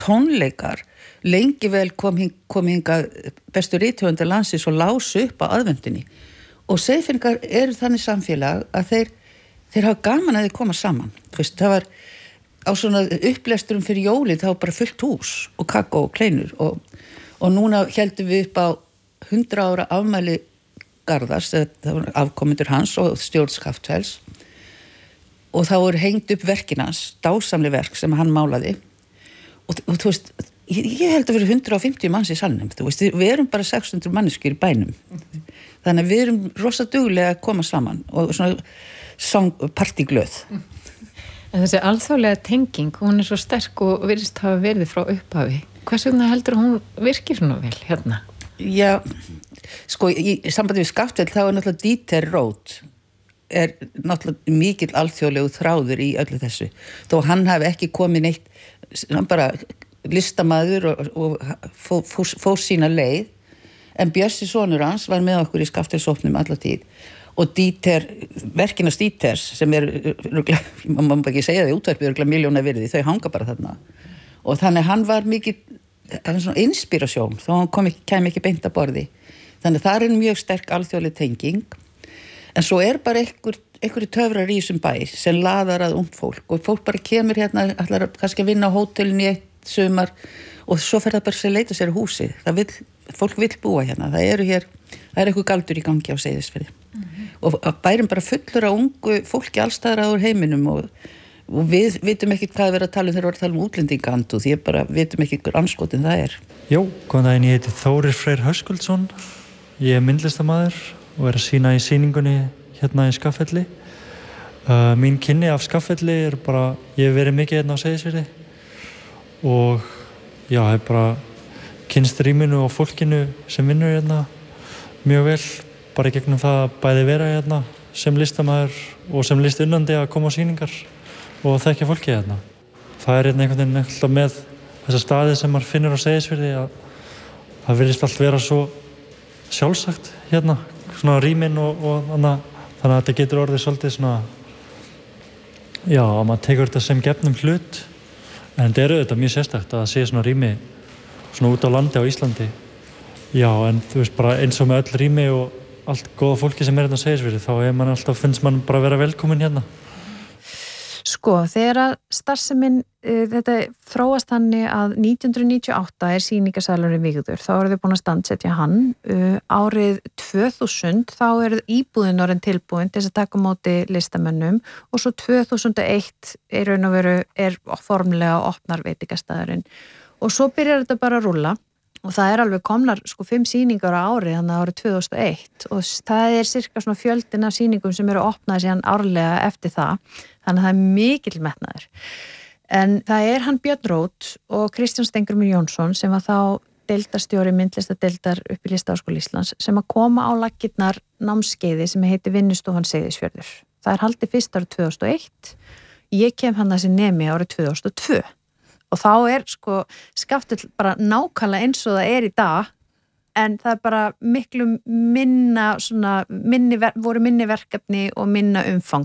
tónleikar, lengi vel kom hingað bestu rithöfundar landsins og lásu upp á aðvendunni og Seyðfirðingar eru þannig samfélag að þeir hafa gaman að þeir koma saman. Veist, það var á svona upplesturum fyrir jólið, það var bara fullt hús og kakó og kleinur og núna heldum við upp á 100 ára afmæli Garðars, það var afkomendur hans og stjórn Skaftfells og þá voru hengt upp verkin hans, dásamleg verk sem hann málaði og þú veist, ég held að við erum 150 manns í salnum, þú veist, við erum bara 600 manneskjur í bænum þannig að við erum rosa duglega að koma saman og svona partíglöð. En þessi alþjóðlega tenging, hún svo sterk og virðist hafa verið frá upphafi. Hvers vegna heldur hún virkir svona vel hérna? Já, sko, í sambandi við Skaftfell þá náttúrulega Dieter Roth náttúrulega mikill alþjóðlegu þráður í öllu þessu. Þó hann hafi ekki komið neitt, hann bara listamaður og fór sína leið, en Bjössi sonur hans var með okkur í Skaftfellshópnum alla tíð. Og Dieter, verkina Dieters sem maður má ekki segja það í útvarpi, milljóna virði, þau hanga bara þarna. Og þannig hann var mikið svona inspirasjón, þó hann kæmi ekki beint að borði. Þannig það mjög sterk alþjóðleg tenging. En svo bara einhverju töfrar í þessum bæ sem laðar að ungt fólk og fólk bara kemur hérna, ætlar kannski að vinna á hótelinu í eitt sumar og svo fer það bara að leita sér húsi. Fólk vill búa hérna, það er eitthvað galdur í gangi á Seyðisfirði. Og bærin bara fullur af ungu fólki allstaðar úr heiminum og við vitum ekki hvað vera að tala þegar við erum að tala útlendingandu því bara vitum ekki hver anskotin það er. Jó, góðan daginn, ég heiti Þórir Freyr Höskuldsson, ég myndlistamaður og að sýna í sýningunni hérna í Skaffelli. Mín kynni af Skaffelli bara, ég hef verið mikið hérna á Seyðisfirði og já, hef bara kynnst rýminu og fólkinu sem vinnur hérna mjög vel, bara í gegnum það að bæði vera hérna sem listamaður og sem listunnandi að koma á sýningar og þekkja fólki hérna. Það hérna einhvern veginn alltaf með þessa staði sem maður finnur á Seyðisfirði að það virðist allt vera svo sjálfsagt hérna, svona rýmin og þannig að þetta getur orðið svolítið svona já, að maður tekur þetta sem gefnum hlut en þetta auðvitað mjög sérstakt að það sé svona rými svona út á landi á Íslandi. Já, en þú veist bara eins og með öll rými og allt góða fólki sem hérna á Seyðisfirði þá finnst mann bara vera velkomin hérna. Sko, þegar starfsemin þetta þróast þannig að 1998 sýningarsalurinn vígður, þá eru þau búin að standsetja hann. Árið 2000 þá eru íbúðin orðin tilbúin til að taka á móti listamönnum og svo 2001 raun og veru formlega opnar veitingastæðurinn og svo byrjar þetta bara að rúlla. Og það alveg komnar 5 sýningar á ári þannig að árið 2001 og það cirka svona fjöldin af sýningum sem eru opnað síðan árlega eftir það. Þannig að það mikill metnaður. En það hann Björn Roth og Kristján Steingrímur Jónsson sem var þá deildarstjóri myndlistadeildar upp í Listaháskóla Íslands sem að koma á laggirnar námskeiði sem heitir Vinnustofan Seyðisfjörður. Það haldið fyrst árið 2001. Ég kem hann þessi nemi árið 2002. Og þá Skaftfell bara nákvæmlega eins og það í dag, en það bara miklu minna, voru minni verkefni og minna umfang.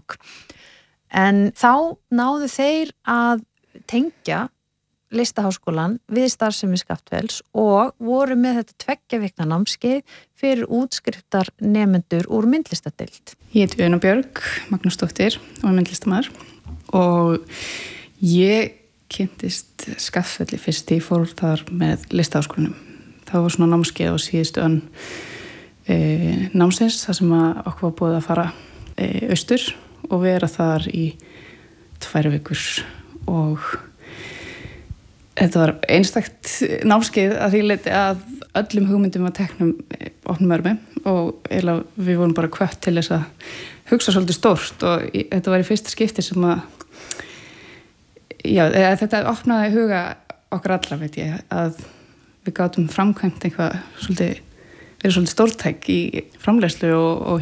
En þá náðu þeir að tengja Listaháskólann við starfsemi Skaftfells og voru með þetta 2 vikna námskeið fyrir útskriftar nemendur úr myndlistadeild. Ég heiti Una Björg Magnúsdóttir og myndlistamaður og ég kynntist Skaftfelli fyrst ég fór þar með Listaháskólanum. Það var svona námskeið á síðustu önn námsins þar sem okkur var búið að fara austur og vera þar í 2 vikur og þetta var einstakt námskeið að því leyti að öllum hugmyndum að teknum opnum örmi og við vorum bara hvött til þess að hugsa svolítið stórt og þetta var í fyrsta skipti sem að þetta opnaði huga okkar allra, veit ég, að við gátum framkvæmt eitthvað verið svolítið stórtæk í framleiðslu og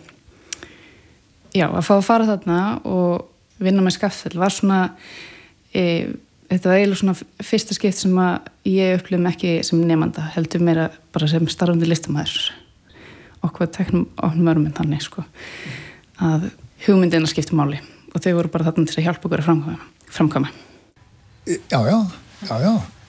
að fá að fara þarna og vinna með Skaftfell var svona þetta var eiginlega svona fyrsta skipt sem að ég upplifði mig ekki sem nemanda, heldur meira bara sem starfandi listamaður okkur teknum opnum örmum þannig að hugmyndina skipti máli og þau voru bara þarna til að hjálpa okkur að framkvæma. Já, Já,